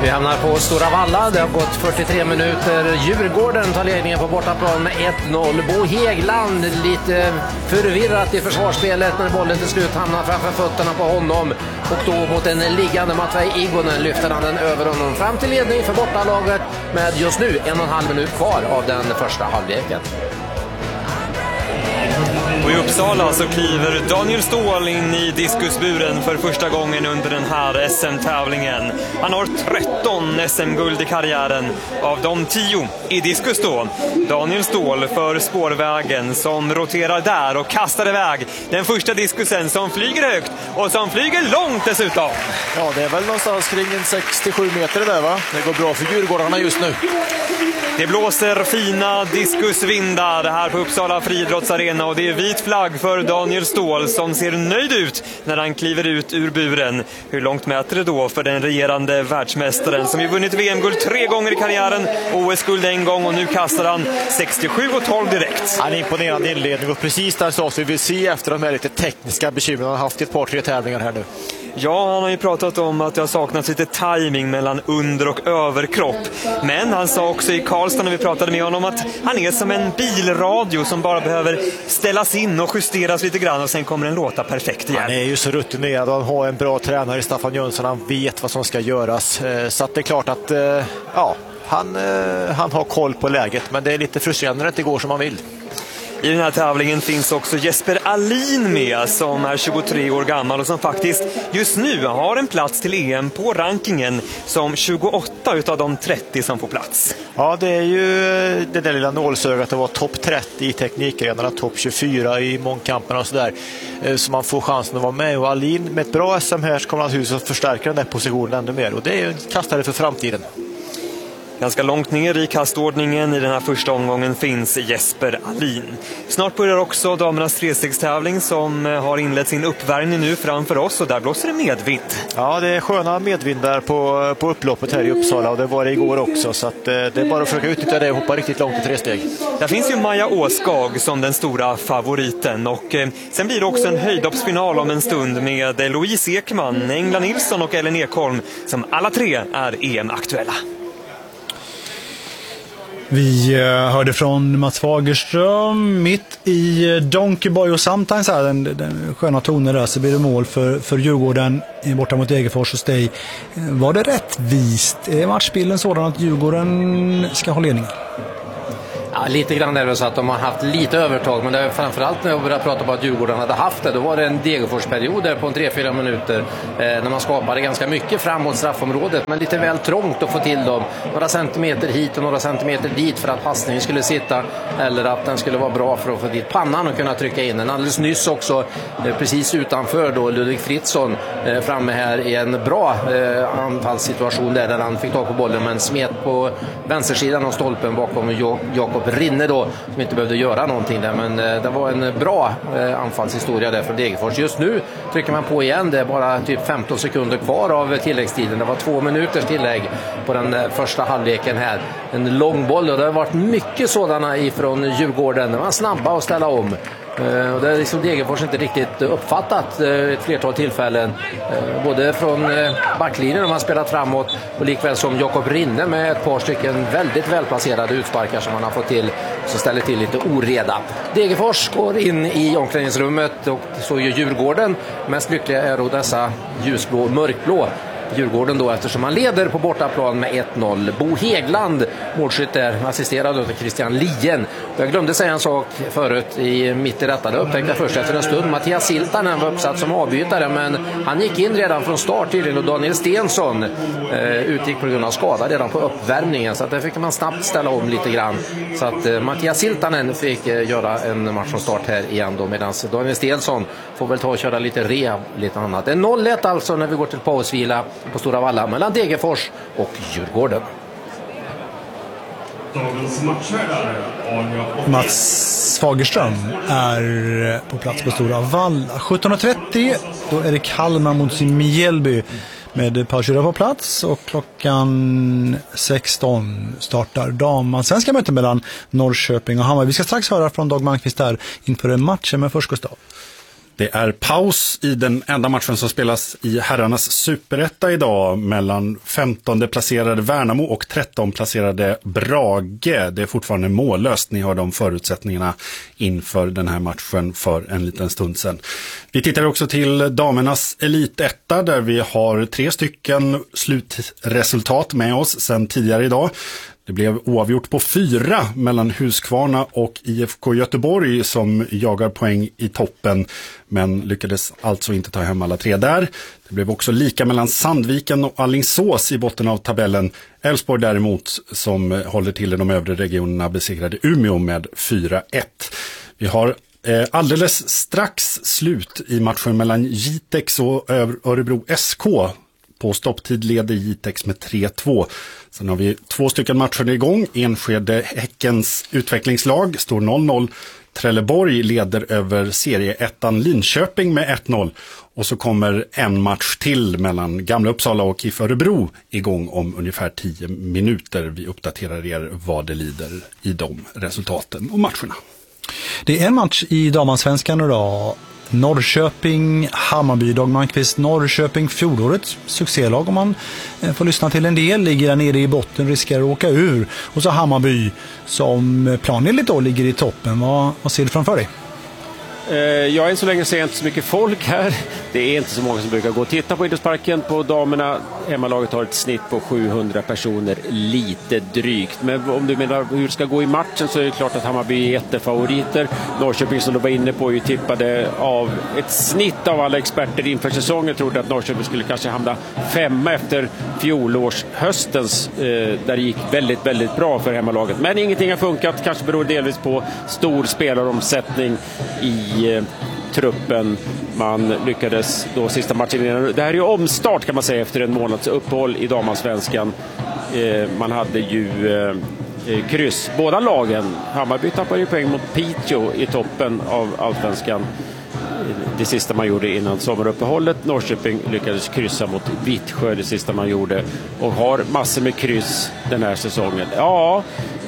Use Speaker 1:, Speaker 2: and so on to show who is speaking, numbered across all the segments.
Speaker 1: Vi hamnar på Stora Valla. Det har gått 43 minuter. Djurgården tar ledningen på bortaplan med 1-0. Bo Häggland lite förvirrat i försvarsspelet när bollen till slut hamnar framför fötterna på honom. Och då mot en liggande Matvei Igonen lyfter han den över honom fram till ledning för bortalaget med just nu 1,5 minut kvar av den första halvleken.
Speaker 2: Och i Uppsala så kliver Daniel Ståhl in i diskusburen för första gången under den här SM-tävlingen. Han har 13 SM-guld i karriären, av de 10 i diskus då. Daniel Ståhl för spårvägen som roterar där och kastar iväg den första diskusen som flyger högt och som flyger långt dessutom.
Speaker 3: Ja, det är väl någonstans kring 67 meter där, va? Det går bra för djurgårdarna just nu.
Speaker 2: Det blåser fina diskusvindar här på Uppsala friidrottsarena och det är vit flagg för Daniel Ståhl som ser nöjd ut när han kliver ut ur buren. Hur långt mäter det då för den regerande världsmästaren som ju vunnit VM-guld 3 gånger i karriären, OS-guld 1 gång och nu kastar han 67,12 direkt.
Speaker 3: Han är imponerande inledning och precis där så vi vill se efter de här lite tekniska bekymren han har haft i ett par 3 tävlingar här nu.
Speaker 2: Ja, han har ju pratat om att det har saknats lite timing mellan under- och överkropp. Men han sa också i Karlstad när vi pratade med honom att han är som en bilradio som bara behöver ställas in och justeras lite grann och sen kommer den låta perfekt igen.
Speaker 3: Han är ju så rutinerad och han har en bra tränare i Staffan Jönsson. Han vet vad som ska göras. Så att det är klart att han har koll på läget, men det är lite frustrerande att det går som man vill.
Speaker 2: I den här tävlingen finns också Jesper Alin med som är 23 år gammal och som faktiskt just nu har en plats till EM på rankingen som 28 utav de 30 som får plats.
Speaker 3: Ja, det är ju det där lilla nålsögat att vara topp 30 i teknikgrenarna, topp 24 i mångkamperna och sådär. Så man får chansen att vara med. Och Alin med ett bra SM här så kommer han att förstärka den där positionen ännu mer. Och det är ju en kastare för framtiden.
Speaker 2: Ganska långt ner i kastordningen i den här första omgången finns Jesper Alin. Snart börjar också damernas trestegstävling som har inlett sin uppvärmning nu framför oss och där blåser det medvind.
Speaker 3: Ja, det är sköna medvindar på upploppet här i Uppsala och det var det igår också så att det är bara att försöka utnyttja det och hoppa riktigt långt i 3-steg.
Speaker 2: Där finns ju Maja Åskag som den stora favoriten och sen blir det också en höjdhoppsfinal om en stund med Louise Ekman, Engla Nilsson och Ellen Ekholm som alla 3 är EM-aktuella.
Speaker 4: Vi hörde från Mats Fagerström mitt i Donkey Boy och Sometimes här, den sköna tonen där, så blir det mål för Djurgården borta mot Degerfors och Stay. Var det rättvist? Är matchbilden sådan att Djurgården ska ha ledningen?
Speaker 1: Ja, lite grann är det så att de har haft lite övertag, men det är framförallt när jag började prata på att Djurgården hade haft det, då var det en Degerfors-period där på 3-4 minuter när man skapade ganska mycket framåt straffområdet, men lite väl trångt att få till dem. Några centimeter hit och några centimeter dit för att passningen skulle sitta eller att den skulle vara bra för att få dit pannan och kunna trycka in den. Alldeles nyss också, precis utanför då, Ludvig Fritzson framme här i en bra anfallssituation där han fick tag på bollen men smet på vänstersidan av stolpen bakom Jakob Rinne då, som inte behövde göra någonting där, men det var en bra anfallshistoria där för Degerfors. Just nu trycker man på igen, det är bara typ 15 sekunder kvar av tilläggstiden. Det var 2 minuters tillägg på den första halvleken här. En lång boll och det har varit mycket sådana ifrån Djurgården. De var snabba att ställa om. Och det är liksom Degerfors inte riktigt uppfattat ett flertal tillfällen, både från backlinjen de har spelat framåt och likväl som Jakob Rinne med ett par stycken väldigt välplacerade utsparkar som han har fått till, så ställer till lite oreda. Degerfors går in i omklädningsrummet och så gör Djurgården. Mest lyckliga är då dessa ljusblå och mörkblå Djurgården då, eftersom man leder på bortaplan med 1-0. Bo Häggland, målskytt där, assisterad av Christian Lien. Jag glömde säga en sak förut mitt i detta. Det upptäckte jag först efter en stund. Mattias Siltanen var uppsatt som avbytare, men han gick in redan från start tydligen och Daniel Stensson utgick på grund av skada redan på uppvärmningen. Så att där fick man snabbt ställa om lite grann. Så att Mattias Siltanen fick göra en match från start här igen då, medan Daniel Stensson får väl ta och köra lite rehab, lite annat. Det är 0-1 alltså när vi går till pausvila på Stora Valla mellan Degerfors och Djurgården.
Speaker 4: Mats Fagerström är på plats på Stora Valla. 17.30, då är det Kalmar mot Mjällby med Pausura på plats och klockan 16 startar damallsvenska möten mellan Norrköping och Hammarby. Vi ska strax höra från Dag Malmqvist där inför en match med först Gustav.
Speaker 5: Det är paus i den enda matchen som spelas i herrarnas superetta idag mellan 15 placerade Värnamo och 13 placerade Brage. Det är fortfarande mållöst. Ni har de förutsättningarna inför den här matchen för en liten stund sedan. Vi tittar också till damernas elitetta där vi har 3 stycken slutresultat med oss sedan tidigare idag. Det blev oavgjort på 4 mellan Huskvarna och IFK Göteborg som jagar poäng i toppen men lyckades alltså inte ta hem alla 3 där. Det blev också lika mellan Sandviken och Alingsås i botten av tabellen. Elfsborg däremot som håller till i de övre regionerna besegrade Umeå med 4-1. Vi har alldeles strax slut i matchen mellan Jitex och Örebro SK. På stopptid leder Jitex med 3-2. Sen har vi 2 stycken matcher igång. Enskede Häckens utvecklingslag står 0-0. Trelleborg leder över serieettan Linköping med 1-0. Och så kommer en match till mellan Gamla Uppsala och KIF Örebro igång om ungefär 10 minuter. Vi uppdaterar er vad det lider i de resultaten och matcherna.
Speaker 4: Det är en match i Damallsvenskan idag. Norrköping, Hammarby, Dag Malmqvist, Norrköping, fjolårets succélag om man får lyssna till en del, ligger där nere i botten, riskerar att åka ur. Och så Hammarby som planenligt då ligger i toppen. Vad ser du framför dig?
Speaker 6: Jag än så länge ser inte så mycket folk här. Det är inte så många som brukar gå och titta på idrottsparken. På damerna, hemmalaget har ett snitt på 700 personer, lite drygt. Men om du menar hur det ska gå i matchen så är det klart att Hammarby är jättefavoriter. Norrköping som du var inne på tippade av ett snitt av alla experter inför säsongen. Trodde att Norrköping skulle kanske hamna 5 efter fjolårshöstens där det gick väldigt, väldigt bra för hemmalaget. Men ingenting har funkat. Kanske beror delvis på stor spelaromsättning i truppen. Man lyckades då sista matchen innan. Det här är ju omstart kan man säga efter en månads uppehåll i damallsvenskan. Man hade ju kryss. Båda lagen. Hammarby tappade ju poäng mot Piteå i toppen av allsvenskan. Det sista man gjorde innan sommaruppehållet. Norrköping lyckades kryssa mot Vittsjö det sista man gjorde. Och har massor med kryss den här säsongen. Ja,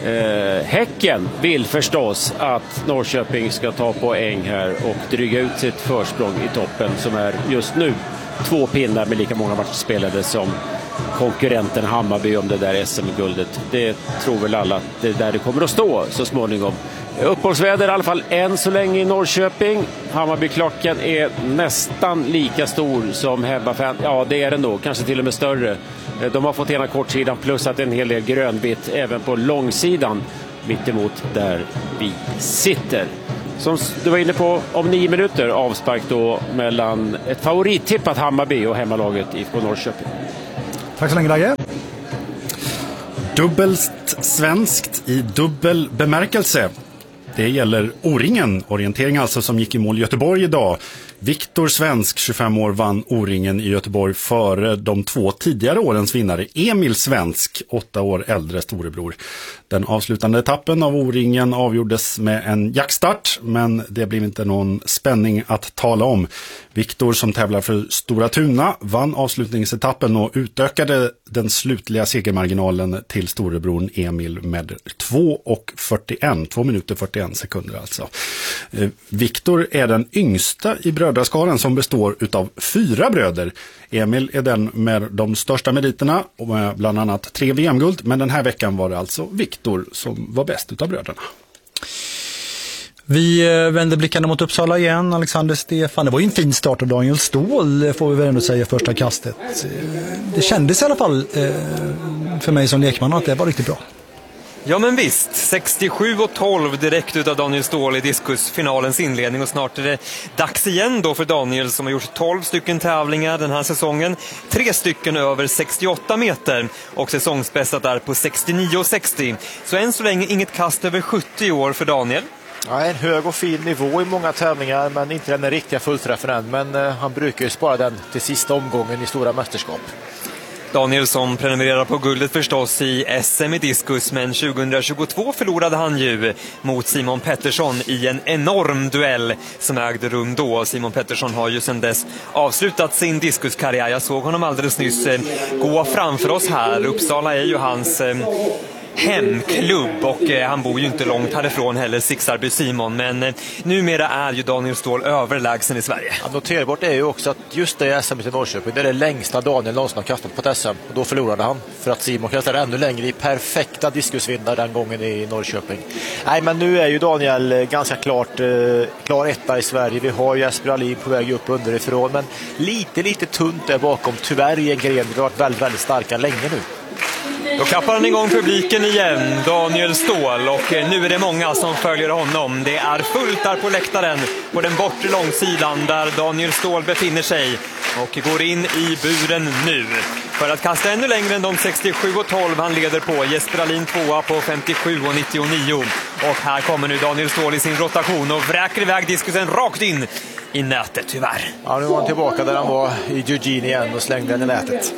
Speaker 6: Häcken vill förstås att Norrköping ska ta poäng här och dryga ut sitt försprång i toppen som är just nu 2 pinnar med lika många matcher spelade som konkurrenten Hammarby om det där SM-guldet. Det tror väl alla att det är där det kommer att stå så småningom. Uppehållsväder i alla fall än så länge i Norrköping. Hammarby-klockan är nästan lika stor som hemmafan. Ja, det är den då. Kanske till och med större. De har fått ena kortsidan plus att en hel del grönvitt även på långsidan mittemot där vi sitter. Som du var inne på, om 9 minuter avspark då mellan ett favorittippat Hammarby och hemmalaget IFK Norrköping.
Speaker 4: Tack så länge, Dagge.
Speaker 5: Dubbelt svenskt i dubbel bemärkelse. Det gäller O-ringen, orientering alltså, som gick i mål i Göteborg idag. Viktor Svensk, 25 år, vann O-ringen i Göteborg före de 2 tidigare årens vinnare. Emil Svensk, 8 år äldre storebror. Den avslutande etappen av O-ringen avgjordes med en jackstart, men det blev inte någon spänning att tala om. Viktor, som tävlar för Stora Tuna, vann avslutningsetappen och utökade den slutliga segermarginalen till storebror Emil med 2 minuter 41 sekunder alltså. Viktor är den yngsta i brödraskaran som består utav 4 bröder. Emil är den med de största meriterna och med bland annat 3 VM-guld, men den här veckan var det alltså Viktor som var bäst utav bröderna.
Speaker 4: Vi vänder blickarna mot Uppsala igen. Alexander Stefan, det var ju en fin start av Daniel Ståhl, får vi väl ändå säga, första kastet. Det kändes i alla fall för mig som lekman att det var riktigt bra.
Speaker 2: Ja men visst, 67-12 direkt utav Daniel Ståhl i diskusfinalens inledning, och snart är det dags igen då för Daniel som har gjort 12 stycken tävlingar den här säsongen, 3 stycken över 68 meter och säsongsbästat är på 69,60. Så än så länge inget kast över 70 år för Daniel.
Speaker 3: Ja, en hög och fin nivå i många tävlingar, men inte den riktiga fullträffen än. Men han brukar ju spara den till sista omgången i stora mästerskap.
Speaker 2: Daniel som prenumererar på guldet förstås i SM i diskus, men 2022 förlorade han ju mot Simon Pettersson i en enorm duell som ägde rum då. Simon Pettersson har ju sedan dess avslutat sin diskuskarriär. Jag såg honom alldeles nyss gå framför oss här. Uppsala är ju hans hemklubb och han bor ju inte långt härifrån heller, Sixarby Simon, men numera är ju Daniel Ståhl överlägsen i Sverige.
Speaker 3: Ja, noterbart är ju också att just det SM i Norrköping, det är det längsta Daniel någonsin har kastat på ett SM, och då förlorade han för att Simon kastade ännu längre i perfekta diskusvindar den gången i Norrköping. Nej, men nu är ju Daniel ganska klar etta i Sverige. Vi har Jesper Alin på väg upp underifrån, men lite tunt där bakom, tyvärr i en gren. Det har varit väldigt, väldigt starka länge nu.
Speaker 2: Då klappar han igång publiken igen, Daniel Ståhl, och nu är det många som följer honom. Det är fullt där på läktaren på den bortre långsidan där Daniel Ståhl befinner sig och går in i buren nu för att kasta ännu längre än de 67,12 han leder på. Jesper Alin 2 på 57,99. Och här kommer nu Daniel Ståhl i sin rotation och vräker iväg diskusen rakt in i nätet, tyvärr.
Speaker 3: Ja, nu var han tillbaka där han var i Eugene igen och slängde den i nätet.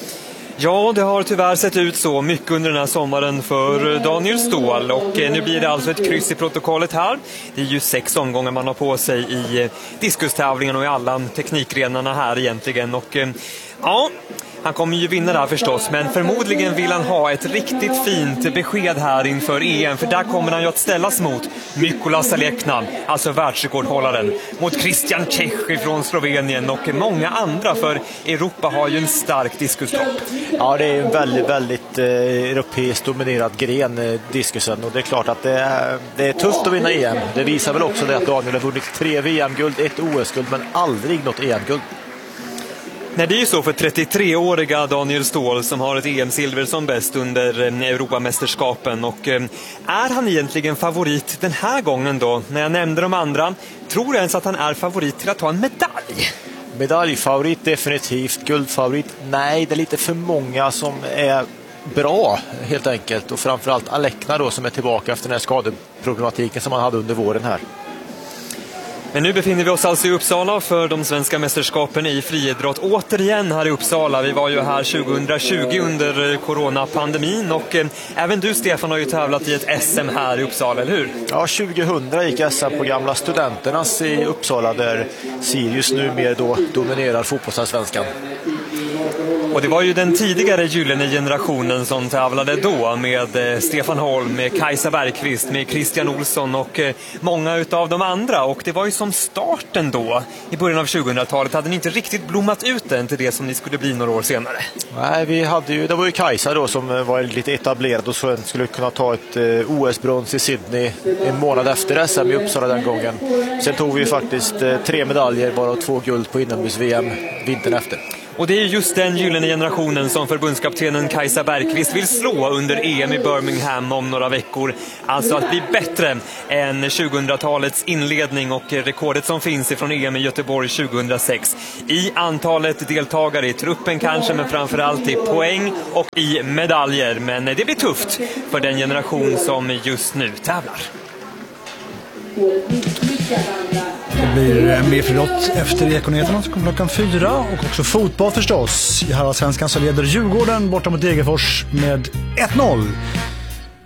Speaker 2: Ja, det har tyvärr sett ut så mycket under den här sommaren för Daniel Ståhl, och nu blir det alltså ett kryss i protokollet här. Det är ju 6 omgångar man har på sig i diskustävlingen och i alla teknikgrenarna här egentligen, och ja, han kommer ju vinna där förstås, men förmodligen vill han ha ett riktigt fint besked här inför EM, för där kommer han ju att ställas mot Mykola Salekna, alltså världsrekordhållaren, mot Christian Čech från Slovenien och många andra, för Europa har ju en stark diskustopp.
Speaker 3: Ja, det är en väldigt, väldigt europeiskt dominerad gren, diskusen, och det är klart att det är tufft att vinna EM. Det visar väl också det att Daniel har vunnit 3 VM-guld, 1 OS-guld, men aldrig något EM-guld.
Speaker 2: Nej, det är ju så för 33-åriga Daniel Ståhl som har ett EM-silver som bäst under Europamästerskapen. Och är han egentligen favorit den här gången då? När jag nämnde de andra, tror jag ens att han är favorit till att ta en medalj?
Speaker 3: Medaljfavorit definitivt, guldfavorit nej, det är lite för många som är bra helt enkelt, och framförallt Alekna då som är tillbaka efter den här skadeproblematiken som han hade under våren här.
Speaker 2: Men nu befinner vi oss alltså i Uppsala för de svenska mästerskapen i friidrott. Återigen här i Uppsala. Vi var ju här 2020 under coronapandemin, och även du, Stefan, har ju tävlat i ett SM här i Uppsala, eller hur?
Speaker 3: Ja, 2000 gick SM på gamla Studenternas i Uppsala, där Sirius nu mer då dominerar fotbollsallsvenskan.
Speaker 2: Och det var ju den tidigare gyllene generationen som tävlade då, med Stefan Holm, med Kajsa Bergqvist, med Christian Olsson och många utav de andra. Och det var ju som starten då, i början av 2000-talet, hade ni inte riktigt blommat ut än till det som ni skulle bli några år senare.
Speaker 3: Nej, det var ju Kajsa då som var lite etablerad och så skulle kunna ta ett OS-brons i Sydney en månad efter SM i Uppsala den gången. Sen tog vi faktiskt 3 medaljer, bara 2 guld på inomhus-VM vintern efter.
Speaker 2: Och det är just den gyllene generationen som förbundskaptenen Kajsa Bergqvist vill slå under EM i Birmingham om några veckor. Alltså att bli bättre än 2000-talets inledning och rekordet som finns ifrån EM i Göteborg 2006. I antalet deltagare i truppen kanske, men framförallt i poäng och i medaljer. Men det blir tufft för den generation som just nu tävlar.
Speaker 4: Det blir mer friidrott efter Ekonyheterna som kommer klockan 4, och också fotboll förstås. I Herrallsvenskan så leder Djurgården borta mot Degerfors med 1-0.